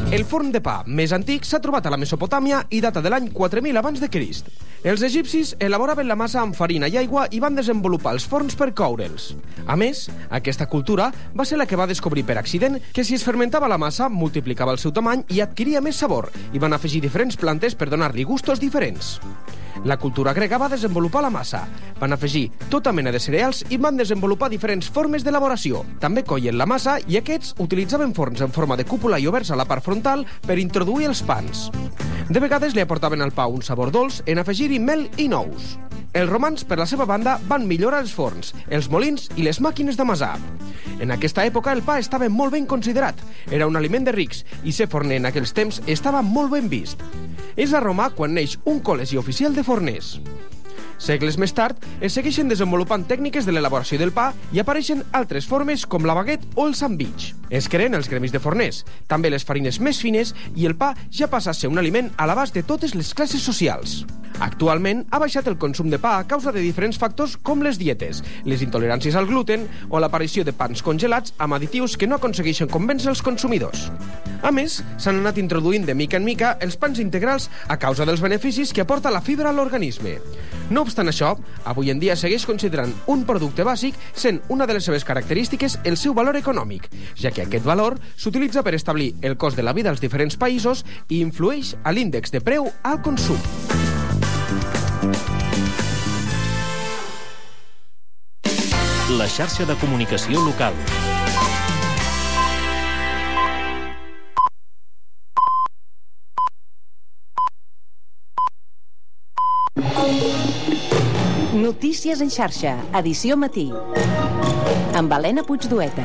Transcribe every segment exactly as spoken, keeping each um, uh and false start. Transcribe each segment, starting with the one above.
El forn de pa més antic s'ha trobat a la Mesopotàmia i data de l'any quatre mil abans de Crist. Els egipcis elaboraven la massa amb farina i aigua i van desenvolupar els forns per coure'ls. A més, aquesta cultura va ser la que va descobrir per accident que si es fermentava la massa multiplicava el seu tamany i adquiria més sabor, i van afegir diferents plantes per donar-li gustos diferents. La cultura grega va desenvolupar la massa. Van afegir tota mena de cereals i van desenvolupar diferents formes d'elaboració. També coien la massa i aquests utilitzaven forns en forma de cúpula i oberts a la part frontal per introduir els pans. De vegades li aportaven al pa un sabor dolç en afegir-hi mel i nous. Els romans, per la seva banda, van millorar els forns, els molins i les màquines d'amasar. En aquesta època el pa estava molt ben considerat. Era un aliment de rics i ser forner en aquells temps estava molt ben vist. És a Roma quan neix un col·legi oficial de forners. Segles més tard, es segueixen desenvolupant tècniques de l'elaboració del pa i apareixen altres formes com la baguette o el sandvich. Es creen els gremis de forners, també les farines més fines, i el pa ja passa a ser un aliment a l'abast de totes les classes socials. Actualment ha baixat el consum de pa a causa de diferents factors com les dietes, les intoleràncies al gluten o l'aparició de pans congelats amb additius que no aconsegueixen convèncer els consumidors. A més, s'han anat introduint de mica en mica els pans integrals a causa dels beneficis que aporta la fibra a l'organisme. No obstant això, avui en dia segueix considerant un producte bàsic sent una de les seves característiques el seu valor econòmic, ja que aquest valor s'utilitza per establir el cost de la vida als diferents països i influeix a l'índex de preu al consum. La xarxa de comunicació local. Notícies en xarxa, edició matí. Amb Helena Puigdueta.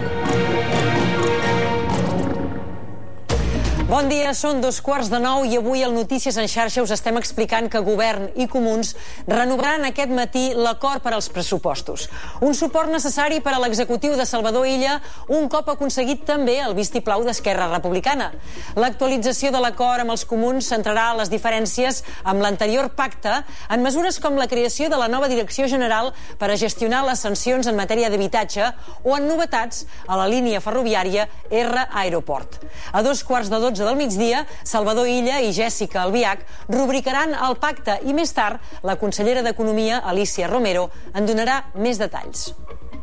Bon dia, són dos quarts de nou i avui al Notícies en xarxa us estem explicant que Govern i Comuns renovaran aquest matí l'acord per als pressupostos. Un suport necessari per a l'executiu de Salvador Illa, un cop aconseguit també el vistiplau d'Esquerra Republicana. L'actualització de l'acord amb els comuns centrarà les diferències amb l'anterior pacte en mesures com la creació de la nova Direcció General per a gestionar les sancions en matèria d'habitatge o en novetats a la línia ferroviària R Aeroport. A dos quarts de dotze del migdia, Salvador Illa i Jèssica Albiach rubricaran el pacte i més tard la consellera d'Economia, Alícia Romero, en donarà més detalls.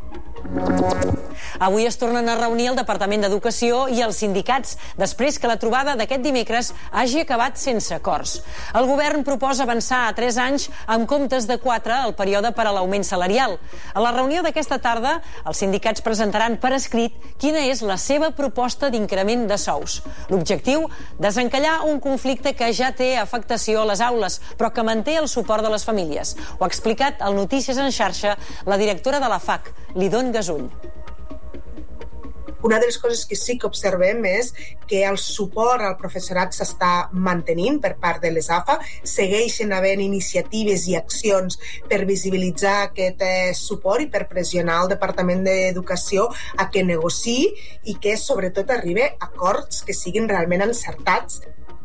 Avui es tornen a reunir el Departament d'Educació i els sindicats després que la trobada d'aquest dimecres hagi acabat sense acords. El govern proposa avançar a tres anys en comptes de quatre el període per a l'augment salarial. A la reunió d'aquesta tarda, els sindicats presentaran per escrit quina és la seva proposta d'increment de sous. L'objectiu, desencallar un conflicte que ja té afectació a les aules, però que manté el suport de les famílies. Ho ha explicat al Notícies en xarxa la directora de la F A C, Lidon Gasull. Una de les coses que sí que observem és que el suport al professorat s'està mantenint per part de les A F A, segueixen havent iniciatives i accions per visibilitzar aquest eh, suport i per pressionar el Departament d'Educació a que negociï i que sobretot arribi a acords que siguin realment encertats.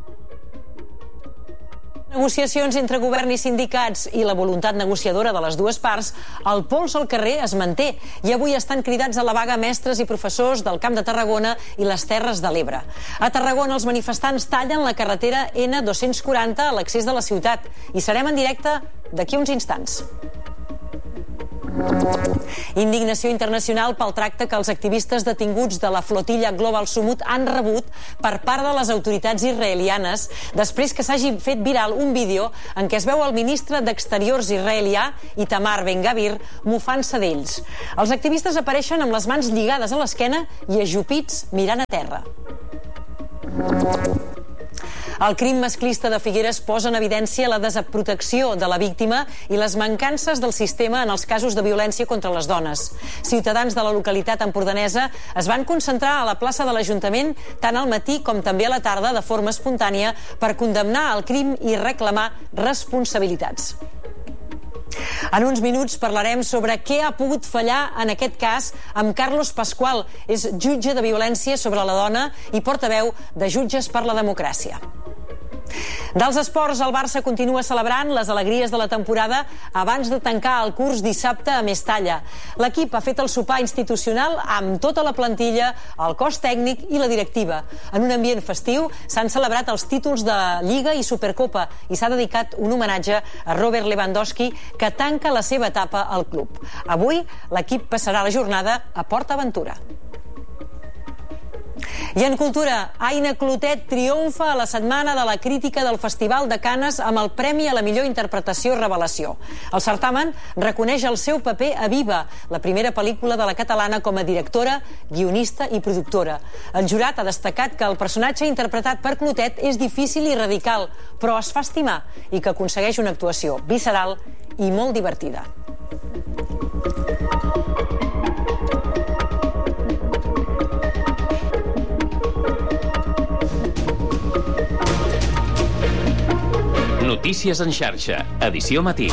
Negociacions entre govern i sindicats i la voluntat negociadora de les dues parts, el pols al carrer es manté i avui estan cridats a la vaga mestres i professors del Camp de Tarragona i les Terres de l'Ebre. A Tarragona els manifestants tallen la carretera N dos-cents quaranta a l'accés de la ciutat i serem en directe d'aquí uns instants. Indignació internacional pel tracte que els activistes detinguts de la flotilla Global Sumut han rebut per part de les autoritats israelianes després que s'hagi fet viral un vídeo en què es veu el ministre d'Exteriors israelià, Itamar Ben-Gavir, mofant-se d'ells. Els activistes apareixen amb les mans lligades a l'esquena i ajupits mirant a terra. El crim masclista de Figueres posa en evidència la desprotecció de la víctima i les mancances del sistema en els casos de violència contra les dones. Ciutadans de la localitat empordanesa es van concentrar a la plaça de l'Ajuntament tant al matí com també a la tarda de forma espontània per condemnar el crim i reclamar responsabilitats. En uns minuts parlarem sobre què ha pogut fallar en aquest cas amb Carlos Pascual. És jutge de violència sobre la dona i portaveu de Jutges per la Democràcia. Dels esports, el Barça continua celebrant les alegries de la temporada abans de tancar el curs dissabte a Mestalla. L'equip ha fet el sopar institucional amb tota la plantilla, el cos tècnic i la directiva. En un ambient festiu s'han celebrat els títols de Lliga i Supercopa i s'ha dedicat un homenatge a Robert Lewandowski, que tanca la seva etapa al club. Avui l'equip passarà la jornada a Port Aventura. I en cultura, Aina Clotet triomfa a la Setmana de la Crítica del Festival de Canes amb el Premi a la millor interpretació revelació. El certamen reconeix el seu paper a Viva, la primera pel·lícula de la catalana com a directora, guionista i productora. El jurat ha destacat que el personatge interpretat per Clotet és difícil i radical, però es fa estimar i que aconsegueix una actuació visceral i molt divertida. Notícies en xarxa, edició matí.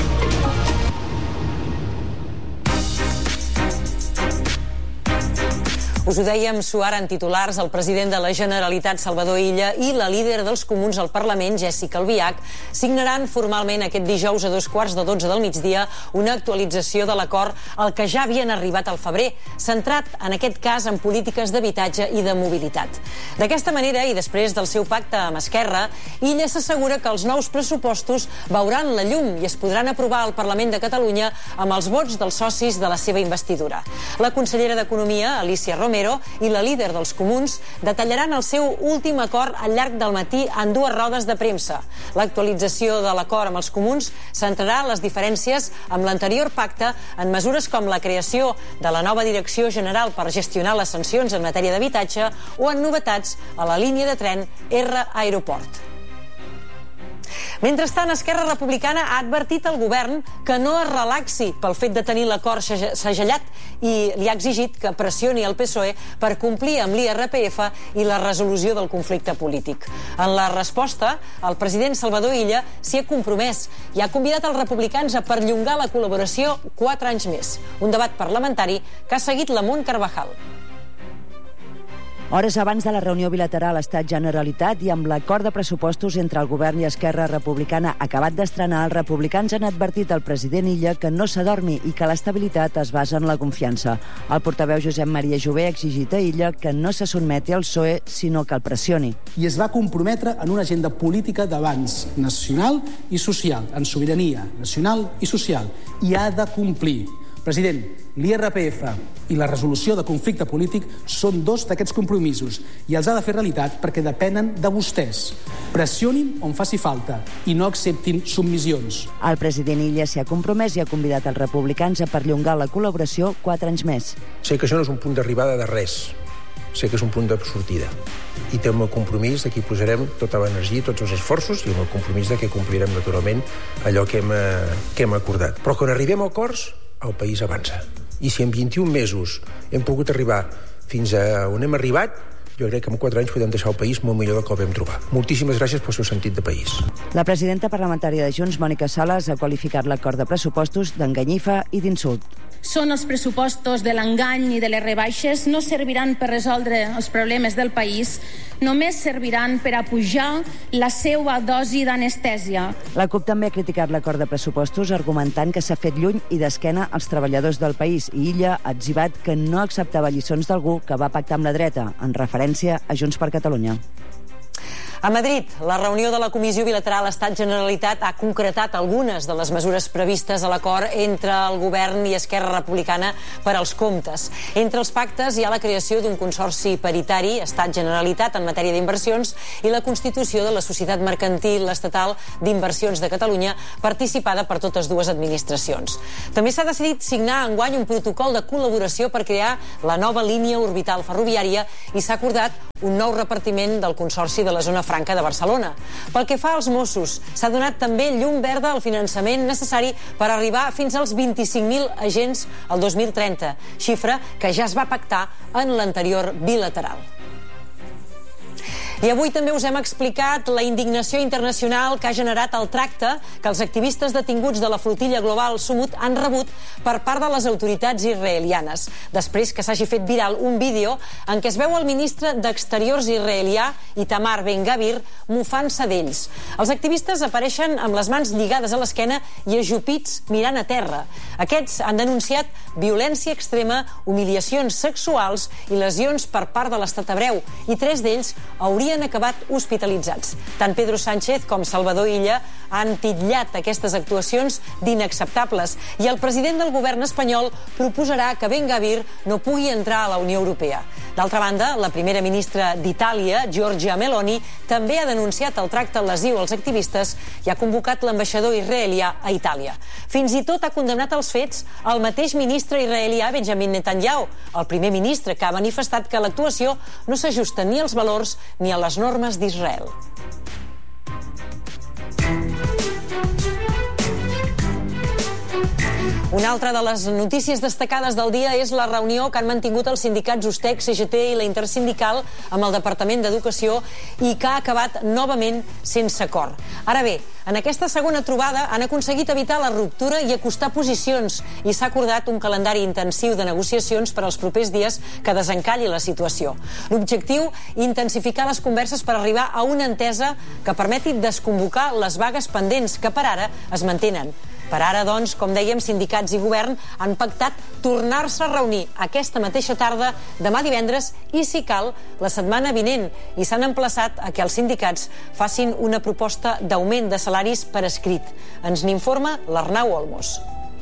Us ho dèiem suar en titulars, el president de la Generalitat, Salvador Illa, i la líder dels comuns al Parlament, Jéssica Albiach, signaran formalment aquest dijous a dos quarts de dotze del migdia una actualització de l'acord al que ja havien arribat al febrer, centrat en aquest cas en polítiques d'habitatge i de mobilitat. D'aquesta manera, i després del seu pacte amb Esquerra, Illa s'assegura que els nous pressupostos veuran la llum i es podran aprovar al Parlament de Catalunya amb els vots dels socis de la seva investidura. La consellera d'Economia, Alicia Romero, i la líder dels comuns detallaran el seu últim acord al llarg del matí en dues rodes de premsa. L'actualització de l'acord amb els comuns centrarà les diferències amb l'anterior pacte en mesures com la creació de la nova Direcció General per gestionar les sancions en matèria d'habitatge o en novetats a la línia de tren R Aeroport. Mentrestant, Esquerra Republicana ha advertit al govern que no es relaxi pel fet de tenir l'acord segellat i li ha exigit que pressioni el P S O E per complir amb l'I R P F i la resolució del conflicte polític. En la resposta, el president Salvador Illa s'hi ha compromès i ha convidat els republicans a perllongar la col·laboració quatre anys més. Un debat parlamentari que ha seguit l'Amon Carvajal. Hores abans de la reunió bilateral Estat-Generalitat i amb l'acord de pressupostos entre el govern i Esquerra Republicana acabat d'estrenar, els republicans han advertit al president Illa que no s'adormi i que l'estabilitat es basa en la confiança. El portaveu Josep Maria Jové ha exigit a Illa que no se sotmeti al P S O E, sinó que el pressioni. I es va comprometre en una agenda política d'abans nacional i social, en sobirania nacional i social, i ha de complir. President, l'I R P F i la resolució de conflicte polític són dos d'aquests compromisos i els ha de fer realitat perquè depenen de vostès. Pressionin on faci falta i no acceptin submissions. El president Illa s'hi ha compromès i ha convidat els republicans a perllongar la col·laboració quatre anys més. Sé que això no és un punt d'arribada de res. Sé que és un punt de sortida. I té el meu compromís de que hi posarem tota l'energia i tots els esforços i el meu compromís de que complirem naturalment allò que hem, que hem acordat. Però quan arribem a acords, el país avança. I si en vint-i-un mesos hem pogut arribar fins a on hem arribat, jo crec que en quatre anys podem deixar el país molt millor del que el vam trobar. Moltíssimes gràcies pel seu sentit de país. La presidenta parlamentària de Junts, Mònica Sales, ha qualificat l'acord de pressupostos d'enganyifa i d'insult. Són els pressupostos de l'engany i de les rebaixes, no serviran per resoldre els problemes del país, només serviran per apujar la seva dosi d'anestèsia. La CUP també ha criticat l'acord de pressupostos argumentant que s'ha fet lluny i d'esquena als treballadors del país i Illa ha etzibat que no acceptava lliçons d'algú que va pactar amb la dreta, en referència a Junts per Catalunya. A Madrid, la reunió de la Comissió Bilateral Estat-Generalitat ha concretat algunes de les mesures previstes a l'acord entre el govern i Esquerra Republicana per als comptes. Entre els pactes hi ha la creació d'un consorci paritari Estat-Generalitat en matèria d'inversions i la constitució de la Societat Mercantil Estatal d'Inversions de Catalunya, participada per totes dues administracions. També s'ha decidit signar enguany un protocol de col·laboració per crear la nova línia orbital ferroviària i s'ha acordat un nou repartiment del Consorci de la Zona Franca de Barcelona. Pel que fa als Mossos, s'ha donat també llum verda al finançament necessari per arribar fins als vint-i-cinc mil agents el dos mil trenta, xifra que ja es va pactar en l'anterior bilateral. I avui també us hem explicat la indignació internacional que ha generat el tracte que els activistes detinguts de la flotilla global Sumut han rebut per part de les autoritats israelianes, després que s'hagi fet viral un vídeo en què es veu el ministre d'Exteriors israelià, Itamar Ben-Gavir, mofant-se d'ells. Els activistes apareixen amb les mans lligades a l'esquena i ajupits mirant a terra. Aquests han denunciat violència extrema, humiliacions sexuals i lesions per part de l'estat hebreu, i tres d'ells haurien acabat hospitalitzats. Tant Pedro Sánchez com Salvador Illa han titllat aquestes actuacions d'inacceptables i el president del govern espanyol proposarà que Ben-Gavir no pugui entrar a la Unió Europea. D'altra banda, la primera ministra d'Itàlia, Giorgia Meloni, també ha denunciat el tracte lesiu als activistes i ha convocat l'ambaixador israelià a Itàlia. Fins i tot ha condemnat els fets el mateix ministre israelià Benjamin Netanyahu, el primer ministre que ha manifestat que l'actuació no s'ajusta ni als valors ni a les normes d'Israel. Una altra de les notícies destacades del dia és la reunió que han mantingut els sindicats USTEC, C G T i la Intersindical amb el Departament d'Educació i que ha acabat novament sense acord. Ara bé, en aquesta segona trobada han aconseguit evitar la ruptura i acostar posicions i s'ha acordat un calendari intensiu de negociacions per als propers dies que desencalli la situació. L'objectiu, intensificar les converses per arribar a una entesa que permeti desconvocar les vagues pendents que per ara es mantenen. Per ara, doncs, com dèiem, sindicats i govern han pactat tornar-se a reunir aquesta mateixa tarda, demà divendres i, si cal, la setmana vinent, i s'han emplaçat a que els sindicats facin una proposta d'augment de salaris per escrit. Ens n'informa l'Arnau Olmos.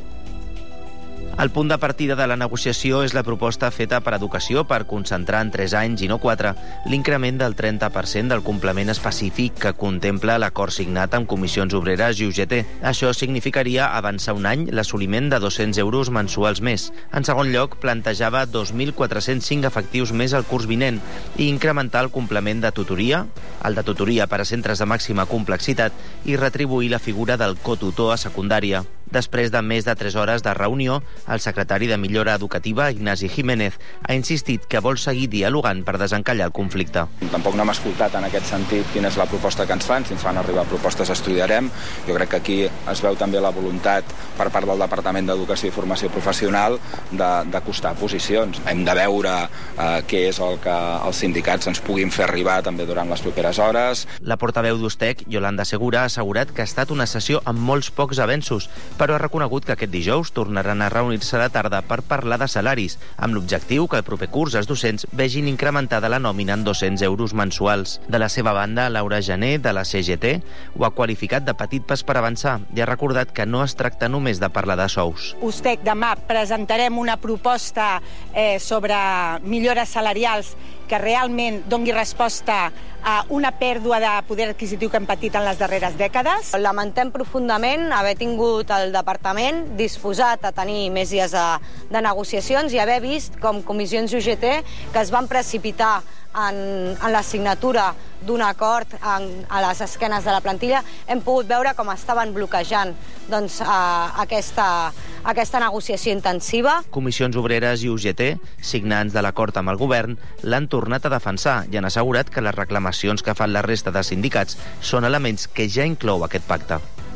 El punt de partida de la negociació és la proposta feta per Educació per concentrar en tres anys i no quatre l'increment del trenta per cent del complement específic que contempla l'acord signat amb Comissions Obreres i U G T. Això significaria avançar un any l'assoliment de dos-cents euros mensuals més. En segon lloc, plantejava dos mil quatre-cents cinc efectius més al curs vinent i incrementar el complement de tutoria, el de tutoria per a centres de màxima complexitat i retribuir la figura del cotutor a secundària. Després de més de tres hores de reunió, el secretari de Millora Educativa, Ignasi Jiménez, ha insistit que vol seguir dialogant per desencallar el conflicte. Tampoc no hem escoltat en aquest sentit quina és la proposta que ens fan. Si ens fan arribar propostes estudiarem. Jo crec que aquí es veu també la voluntat per part del Departament d'Educació i Formació Professional d'acostar posicions. Hem de veure eh, què és el que els sindicats ens puguin fer arribar també durant les properes hores. La portaveu d'USTEC, Yolanda Segura, ha assegurat que ha estat una sessió amb molts pocs avenços, però ha reconegut que aquest dijous tornaran a reunir-se a la tarda per parlar de salaris, amb l'objectiu que el proper curs els docents vegin incrementada la nòmina en dos-cents euros mensuals. De la seva banda, Laura Gené, de la C G T, ho ha qualificat de petit pas per avançar i ha recordat que no es tracta només de parlar de sous. USTEC demà presentarem una proposta eh, sobre millores salarials que realment doni resposta a una pèrdua de poder adquisitiu que hem patit en les darreres dècades. Lamentem profundament haver tingut el departament disposat a tenir més dies de, de negociacions i haver vist com comissions U G T que es van precipitar en, en la signatura d'un acord en, a les esquenes de la plantilla. Hem pogut veure com estaven bloquejant doncs, a, aquesta, aquesta negociació intensiva. Comissions Obreres i U G T, signants de l'acord amb el govern, l'han tornat a defensar i han assegurat que les reclamacions que fan la resta de sindicats són elements que ja inclou aquest pacte.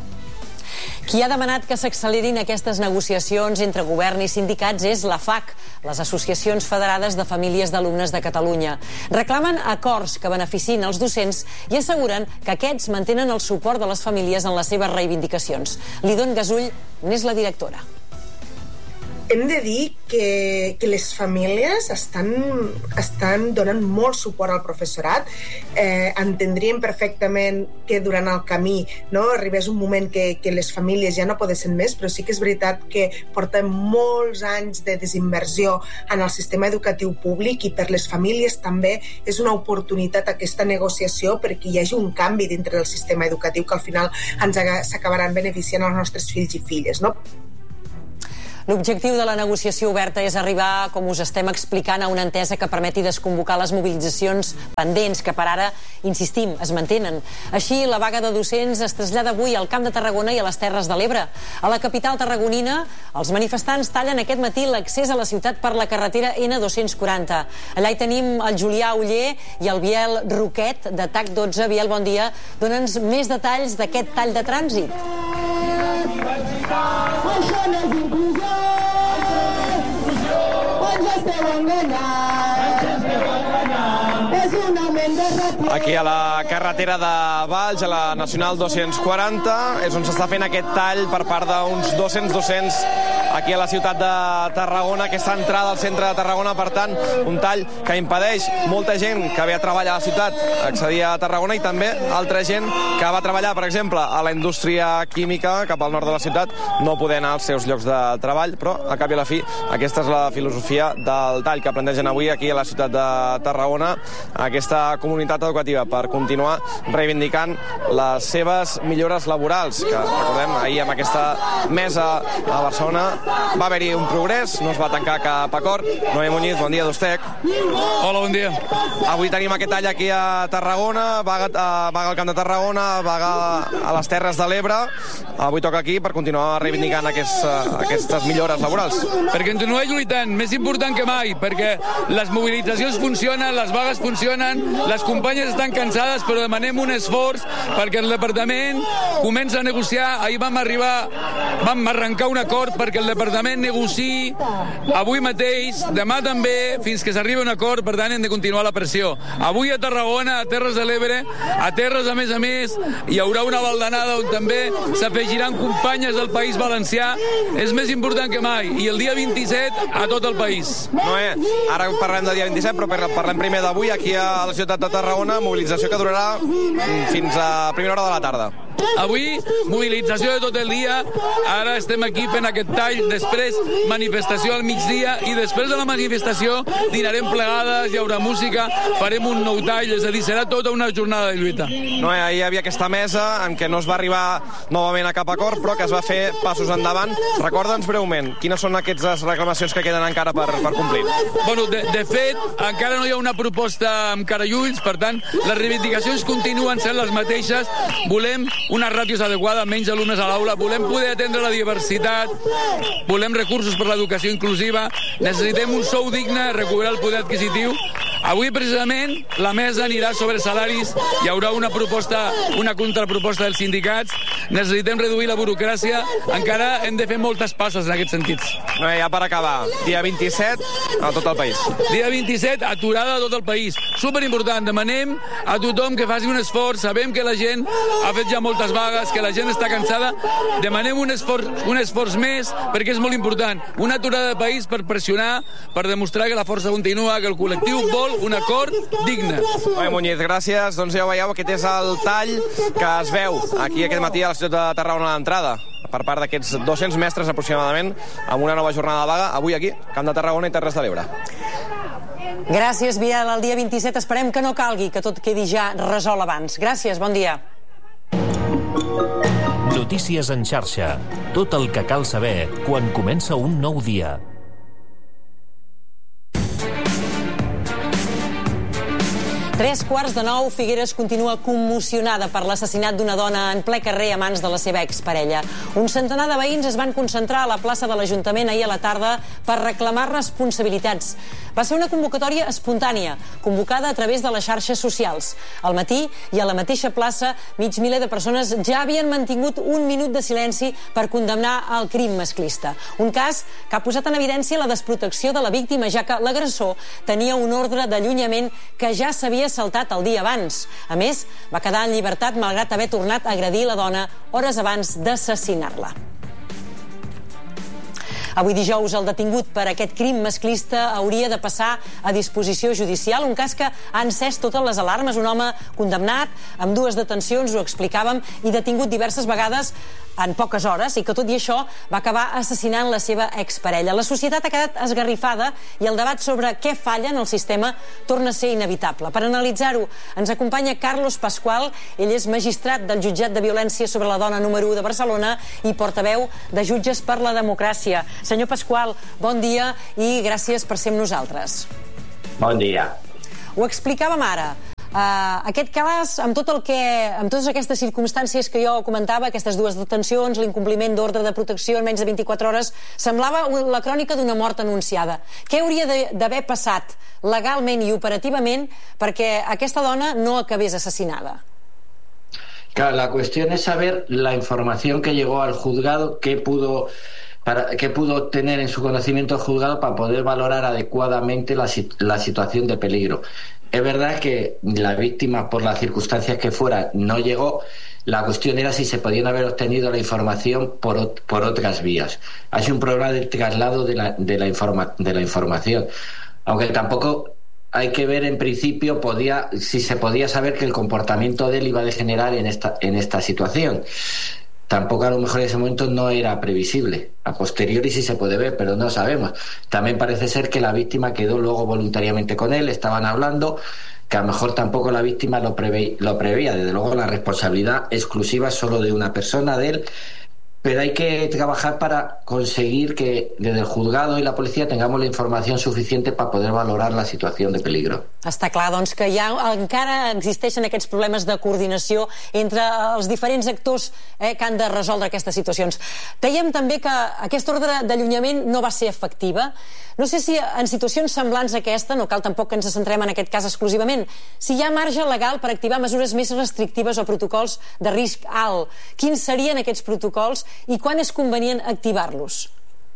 Qui ha demanat que s'accelerin aquestes negociacions entre govern i sindicats és la F A C, les Associacions Federades de Famílies d'Alumnes de Catalunya. Reclamen acords que beneficien els docents i asseguren que aquests mantenen el suport de les famílies en les seves reivindicacions. Lidon Gasull n'és la directora. Hem de dir que, que les famílies estan, estan donant molt suport al professorat. Eh, entendríem perfectament que durant el camí no, arribés un moment que, que les famílies ja no poden més, però sí que és veritat que portem molts anys de desinversió en el sistema educatiu públic i per les famílies també és una oportunitat aquesta negociació perquè hi hagi un canvi dintre del sistema educatiu que al final ens s'acabaran beneficiant els nostres fills i filles, no? L'objectiu de la negociació oberta és arribar, com us estem explicant, a una entesa que permeti desconvocar les mobilitzacions pendents, que per ara, insistim, es mantenen. Així, la vaga de docents es trasllada avui al Camp de Tarragona i a les Terres de l'Ebre. A la capital tarragonina, els manifestants tallen aquest matí l'accés a la ciutat per la carretera ena dos-cents quaranta. Allà hi tenim el Julià Oller i el Biel Roquet, de T A C dotze. Biel, bon dia. Dóna'ns més detalls d'aquest tall de trànsit. Això no és inclusió, ens esteu enganyant, és un augment de ràtio. Aquí a la carretera de Valls, a la Nacional dos-cents quaranta, és on s'està fent aquest tall per part d'uns dos-cents docents aquí a la ciutat de Tarragona, aquesta entrada al centre de Tarragona. Per tant, un tall que impedeix molta gent que ve a treballar a la ciutat accedir a Tarragona, i també altra gent que va treballar, per exemple, a la indústria química cap al nord de la ciutat, no poder anar als seus llocs de treball. Però, a cap i a la fi, aquesta és la filosofia del tall que plantegen avui aquí a la ciutat de Tarragona, aquesta comunitat educativa, per continuar reivindicant les seves millores laborals, que, recordem, ahir amb aquesta mesa a Barcelona va haver-hi un progrés, no es va tancar cap acord. Noé Muñiz, bon dia d'Ustec. Hola, bon dia. Avui tenim aquest tall aquí a Tarragona, vaga, vaga al Camp de Tarragona, vaga a les Terres de l'Ebre. Avui toca aquí per continuar reivindicant aquests, aquestes millores laborals. Per continuar lluitant, més important que mai, perquè les mobilitzacions funcionen, les vagues funcionen, les companyes estan cansades, però demanem un esforç perquè el departament comença a negociar. Ahir vam arribar, vam arrencar un acord perquè el departament negociï avui mateix, demà també, fins que s'arribi a un acord. Per tant, hem de continuar la pressió. Avui a Tarragona, a Terres de l'Ebre, a Terres, a més a més, hi haurà una baldanada on també s'afegiran companyes del País Valencià. És més important que mai. I el dia vint-i-set a tot el país. Noé, ara parlem del dia vint-i-set, però parlem primer d'avui aquí a la ciutat de Tarragona, mobilització que durarà fins a primera hora de la tarda. Avui, mobilització de tot el dia. Ara estem aquí fent aquest tall, després manifestació al migdia, i després de la manifestació dinarem plegades, hi haurà música, farem un nou tall, és a dir, serà tota una jornada de lluita. No, ahir hi havia aquesta mesa en què no es va arribar novament a cap acord, però que es va fer passos endavant. Recorda'ns breument, quines són aquestes reclamacions que queden encara per, per complir? Bueno, de, de fet, encara no hi ha una proposta amb cara i ulls, per tant, les reivindicacions continuen sent les mateixes. Volem unes ràtios adequades, menys alumnes a l'aula, volem poder atendre la diversitat, volem recursos per l'educació inclusiva, necessitem un sou digne, recuperar el poder adquisitiu. Avui, precisament, la mesa anirà sobre salaris, hi haurà una proposta, una contraproposta dels sindicats, necessitem reduir la burocràcia, encara hem de fer moltes passes en aquests sentits. No, ja per acabar, dia vint-i-set a tot el país. Dia vint-i-set, aturada a tot el país. Superimportant, demanem a tothom que faci un esforç, sabem que la gent ha fet ja moltes vagues, que la gent està cansada, demanem un esforç, un esforç més, perquè és molt important. Una aturada de país per pressionar, per demostrar que la força continua, que el col·lectiu vol un acord digne. Noé Muñiz, gràcies. Doncs ja ho veieu, aquest és el tall que es veu aquí aquest matí a la ciutat de Tarragona a l'entrada, per part d'aquests dos-cents mestres aproximadament, amb una nova jornada de vaga, avui aquí, Camp de Tarragona i Terres de l'Ebre. Gràcies, Biel. El dia vint-i-set esperem que no calgui, que tot quedi ja resolt abans. Gràcies, bon dia. Notícies en xarxa. Tot el que cal saber quan comença un nou dia. Tres quarts de nou, Figueres continua commocionada per l'assassinat d'una dona en ple carrer a mans de la seva exparella. Un centenar de veïns es van concentrar a la plaça de l'Ajuntament ahir a la tarda per reclamar responsabilitats. Va ser una convocatòria espontània, convocada a través de les xarxes socials. Al matí i a la mateixa plaça, mig miler de persones ja havien mantingut un minut de silenci per condemnar el crim masclista. Un cas que ha posat en evidència la desprotecció de la víctima, ja que l'agressor tenia un ordre d'allunyament que ja s'havia saltat el dia abans. A més, va quedar en llibertat malgrat haver tornat a agredir la dona hores abans d'assassinar-la. Avui dijous, el detingut per aquest crim masclista hauria de passar a disposició judicial, un cas que ha encès totes les alarmes. Un home condemnat, amb dues detencions, ho explicàvem, i detingut diverses vegades en poques hores, i que tot i això va acabar assassinant la seva exparella. La societat ha quedat esgarrifada i el debat sobre què falla en el sistema torna a ser inevitable. Per analitzar-ho ens acompanya Carlos Pascual. Ell és magistrat del Jutjat de Violència sobre la Dona número u de Barcelona i portaveu de Jutges per la Democràcia. Senyor Pasqual, bon dia i gràcies per ser amb nosaltres. Bon dia. Ho explicàvem ara. Uh, aquest cas, amb, tot el que, amb totes aquestes circumstàncies que jo comentava, aquestes dues detencions, l'incompliment d'ordre de protecció en menys de vint-i-quatre hores, semblava la crònica d'una mort anunciada. Què hauria d'haver passat legalment i operativament perquè aquesta dona no acabés assassinada? Claro, la cuestión es saber la información que llegó al juzgado, qué pudo... Para, ¿Qué pudo obtener en su conocimiento el juzgado para poder valorar adecuadamente la, la situación de peligro? Es verdad que la víctima, por las circunstancias que fuera, no llegó. La cuestión era si se podían haber obtenido la información por, por otras vías. Hay un problema de traslado de la, de, la informa, de la información. Aunque tampoco hay que ver en principio podía, si se podía saber que el comportamiento de él iba a degenerar en esta, en esta situación. Tampoco a lo mejor en ese momento no era previsible. A posteriori sí se puede ver, pero no sabemos. También parece ser que la víctima quedó luego voluntariamente con él, estaban hablando, que a lo mejor tampoco la víctima lo, prevé, lo preveía. Desde luego la responsabilidad exclusiva es solo de una persona, de él, pero hay que trabajar para conseguir que desde el juzgado y la policía tengamos la información suficiente para poder valorar la situació de peligro. Està clar, doncs, que ja encara existeixen aquests problemes de coordinació entre els diferents actors eh, que han de resoldre aquestes situacions. Dèiem també que aquesta ordre d'allunyament no va ser efectiva. No sé si en situacions semblants a aquesta, no cal tampoc que ens centrem en aquest cas exclusivament, si hi ha marge legal per activar mesures més restrictives o protocols de risc alt. Quins serien aquests protocols y cuándo es conveniente activarlos?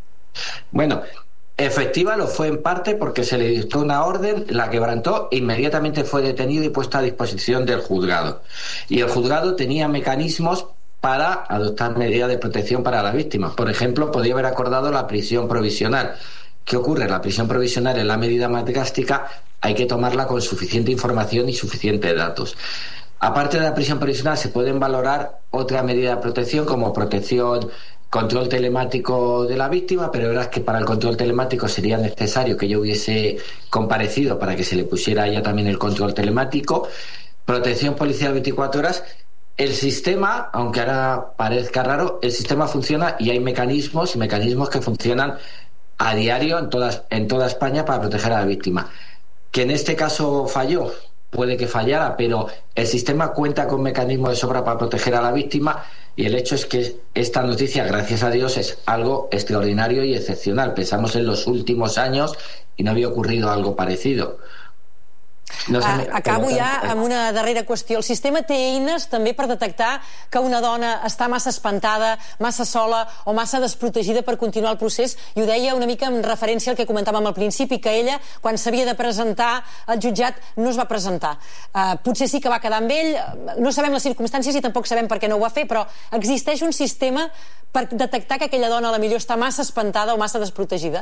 Bueno, efectiva lo fue en parte porque se le dictó una orden, la quebrantó e inmediatamente fue detenido y puesto a disposición del juzgado. Y el juzgado tenía mecanismos para adoptar medidas de protección para las víctimas. Por ejemplo, podía haber acordado la prisión provisional. ¿Qué ocurre? La prisión provisional es la medida más drástica, hay que tomarla con suficiente información y suficientes datos. Aparte de la prisión provisional, se pueden valorar otras medidas de protección como protección, control telemático de la víctima, pero verás que para el control telemático sería necesario que yo hubiese comparecido para que se le pusiera a ella también el control telemático, protección policial veinticuatro horas. El sistema, aunque ahora parezca raro, el sistema funciona y hay mecanismos, mecanismos que funcionan a diario en toda, en toda España para proteger a la víctima. Que en este caso falló, puede que fallara, pero el sistema cuenta con mecanismos de sobra para proteger a la víctima y el hecho es que esta noticia, gracias a Dios, es algo extraordinario y excepcional. Pensamos en los últimos años y no había ocurrido algo parecido. No sé, uh, acabo ja amb una darrera qüestió. El sistema té eines també per detectar que una dona està massa espantada, massa sola o massa desprotegida per continuar el procés, i ho deia una mica en referència al que comentàvem al principi, que ella, quan s'havia de presentar al jutjat, no es va presentar. Uh, potser sí que va quedar amb ell, no sabem les circumstàncies i tampoc sabem per què no ho va fer, però existeix un sistema per detectar que aquella dona a la millor està massa espantada o massa desprotegida?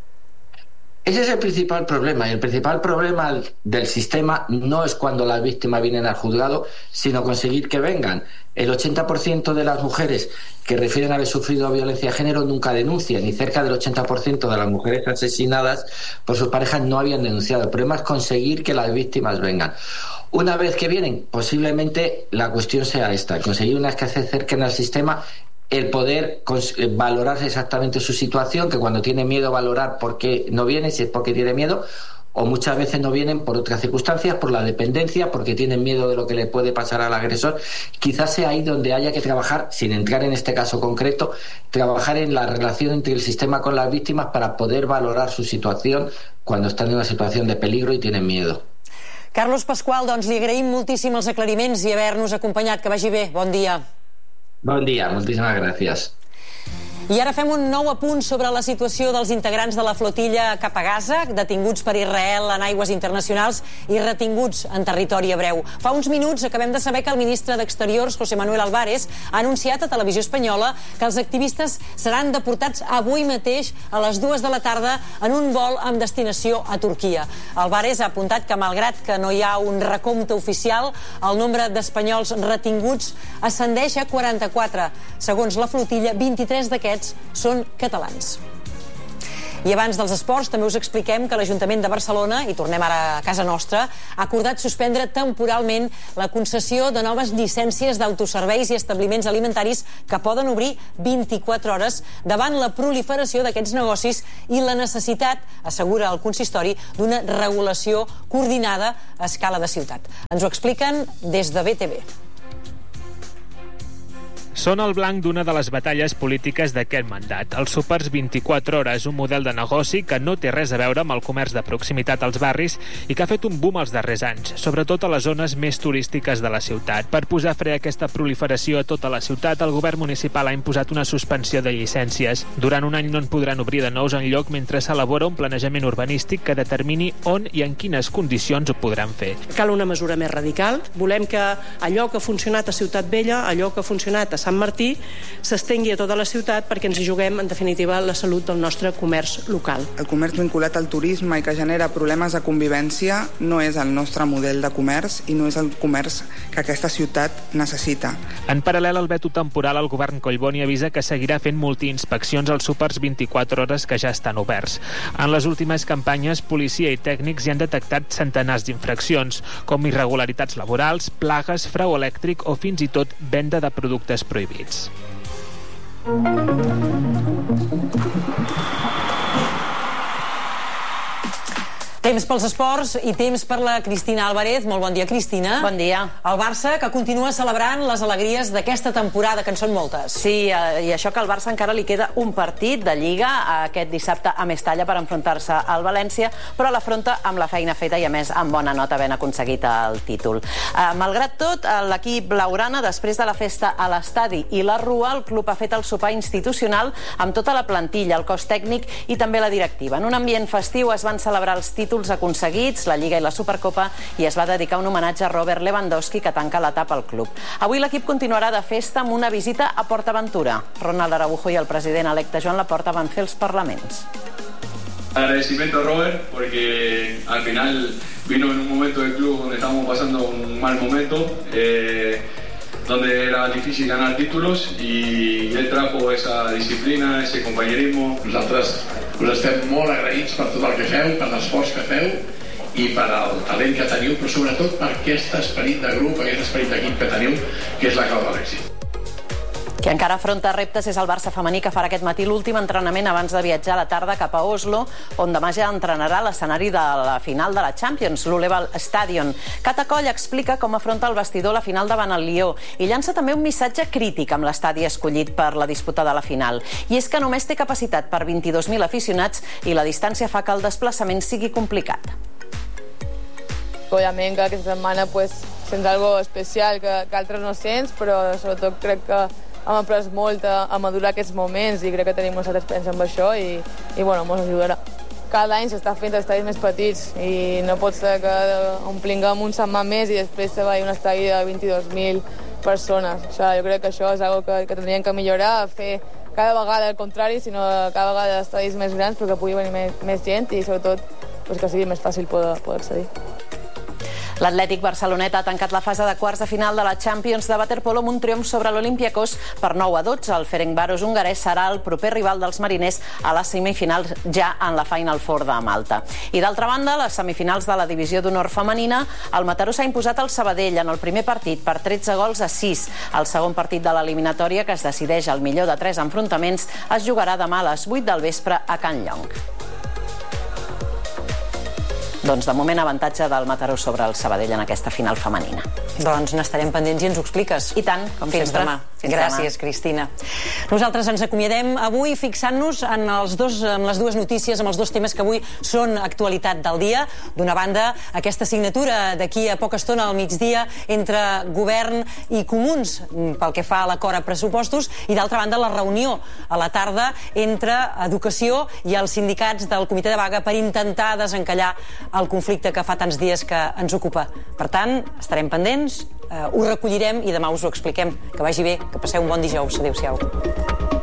Ese es el principal problema, y el principal problema del sistema no es cuando las víctimas vienen al juzgado, sino conseguir que vengan. El ochenta por ciento de las mujeres que refieren haber sufrido violencia de género nunca denuncian, y cerca del ochenta por ciento de las mujeres asesinadas por sus parejas no habían denunciado. El problema es conseguir que las víctimas vengan. Una vez que vienen, posiblemente la cuestión sea esta, conseguir una vez que se acerquen al sistema, el poder valorar exactamente su situación, que cuando tiene miedo valorar por qué no viene, si es porque tiene miedo, o muchas veces no vienen por otras circunstancias, por la dependencia, porque tienen miedo de lo que le puede pasar al agresor. Quizás sea ahí donde haya que trabajar, sin entrar en este caso concreto, trabajar en la relación entre el sistema con las víctimas para poder valorar su situación cuando están en una situación de peligro y tienen miedo. Carlos Pasqual, doncs li agraïm moltíssim els aclariments i haver-nos acompanyat. Que vagi bé. Bon dia. Bon dia, moltíssimes gràcies. I ara fem un nou apunt sobre la situació dels integrants de la flotilla cap a Gaza, detinguts per Israel en aigües internacionals i retinguts en territori hebreu. Fa uns minuts acabem de saber que el ministre d'Exteriors, José Manuel Álvarez, ha anunciat a Televisió Espanyola que els activistes seran deportats avui mateix a les dues de la tarda en un vol amb destinació a Turquia. Álvarez ha apuntat que, malgrat que no hi ha un recompte oficial, el nombre d'espanyols retinguts ascendeix a quaranta-quatre. Segons la flotilla, vint-i-tres d'aquests són catalans. I abans dels esports també us expliquem que l'Ajuntament de Barcelona, i tornem ara a casa nostra, ha acordat suspendre temporalment la concessió de noves llicències d'autoserveis i establiments alimentaris que poden obrir vint-i-quatre hores davant la proliferació d'aquests negocis i la necessitat, assegura el consistori, d'una regulació coordinada a escala de ciutat. Ens ho expliquen des de B T V. Són el blanc d'una de les batalles polítiques d'aquest mandat. Els súpers vint-i-quatre hores, un model de negoci que no té res a veure amb el comerç de proximitat als barris i que ha fet un boom els darrers anys, sobretot a les zones més turístiques de la ciutat. Per posar fre a aquesta proliferació a tota la ciutat, el govern municipal ha imposat una suspensió de llicències. Durant un any no en podran obrir de nous enlloc mentre s'elabora un planejament urbanístic que determini on i en quines condicions ho podran fer. Cal una mesura més radical. Volem que allò que ha funcionat a Ciutat Vella, allò que ha funcionat a Sant Martí, s'estengui a tota la ciutat perquè ens hi juguem, en definitiva, la salut del nostre comerç local. El comerç vinculat al turisme i que genera problemes de convivència no és el nostre model de comerç i no és el comerç que aquesta ciutat necessita. En paral·lel al veto temporal, el govern Collboni avisa que seguirà fent multiinspeccions als súpers vint-i-quatre hores que ja estan oberts. En les últimes campanyes, policia i tècnics hi han detectat centenars d'infraccions, com irregularitats laborals, plagues, frau elèctric o fins i tot venda de productes prohibits. Temps pels esports i temps per la Cristina Álvarez. Molt bon dia, Cristina. Bon dia. El Barça, que continua celebrant les alegries d'aquesta temporada, que en són moltes. Sí, i això que al Barça encara li queda un partit de Lliga aquest dissabte a Mestalla per enfrontar-se al València, però l'afronta amb la feina feta i, a més, amb bona nota havent aconseguit el títol. Malgrat tot, l'equip blaugrana, després de la festa a l'estadi i la Rua, el club ha fet el sopar institucional amb tota la plantilla, el cos tècnic i també la directiva. En un ambient festiu es van celebrar els títols aconseguits, la Lliga i la Supercopa, i es va dedicar un homenatge a Robert Lewandowski, que tanca l'etapa al club. Avui l'equip continuarà de festa amb una visita a PortAventura. Ronald Araujo i el president electe Joan Laporta van fer els parlaments. Agradecimiento a Robert porque al final vino en un momento del club donde estábamos pasando un mal momento, eh, donde era difícil ganar títulos, y él trajo esa disciplina, ese compañerismo. Nosaltres us estem molt agraïts per tot el que feu, per l'esforç que feu i per el talent que teniu, però sobretot per aquest esperit de grup, aquest esperit d'equip que teniu, que és la clau de l'èxit. Qui encara afronta reptes és el Barça femení, que farà aquest matí l'últim entrenament abans de viatjar a la tarda cap a Oslo, on demà ja entrenarà l'escenari de la final de la Champions, l'Uleval Stadion. Cata Coll explica com afronta el vestidor la final davant el Lió i llança també un missatge crític amb l'estadi escollit per la disputa de la final. I és que només té capacitat per vint-i-dos mil aficionats i la distància fa que el desplaçament sigui complicat. Obviament que aquesta setmana pues, sents algo especial que, que altres no sents, però sobretot crec que hem après molt a, a madurar aquests moments i crec que tenim molta experiència amb això i, i bueno, ens ajudarà. Cada any s'està fent estadis més petits i no pot ser que omplinguem un setmana més i després se vagi un estadi de vint-i-dos mil persones. O sigui, jo crec que això és una que, que tindríem que millorar, fer cada vegada el contrari, sinó cada vegada estadis més grans perquè pugui venir més, més gent i sobretot pues, que sigui més fàcil poder, poder accedir. L'Atlètic Barcelonet ha tancat la fase de quarts de final de la Champions de waterpolo amb un triomf sobre l'Olympiacos per nou a dotze. El Ferencváros hongarès serà el proper rival dels mariners a les semifinals ja en la Final Four de Malta. I d'altra banda, a les semifinals de la divisió d'honor femenina, el Mataró s'ha imposat al Sabadell en el primer partit per tretze gols a sis. El segon partit de l'eliminatòria, que es decideix al millor de tres enfrontaments, es jugarà demà a les vuit del vespre a Can Llong. Doncs de moment avantatge del Mataró sobre el Sabadell en aquesta final femenina. Doncs n'estarem pendents i ens ho expliques. I tant, com Fins sempre. demà. Fins Gràcies, demà. Cristina. Nosaltres ens acomiadem avui fixant-nos en, els dos, en les dues notícies, en els dos temes que avui són actualitat del dia. D'una banda, aquesta signatura d'aquí a poca estona al migdia entre govern i comuns pel que fa a l'acord a pressupostos, i d'altra banda la reunió a la tarda entre educació i els sindicats del comitè de vaga per intentar desencallar el conflicte que fa tants dies que ens ocupa. Per tant, estarem pendents, eh, ho recollirem i demà us ho expliquem. Que vagi bé, que passeu un bon dijous. Adéu-siau.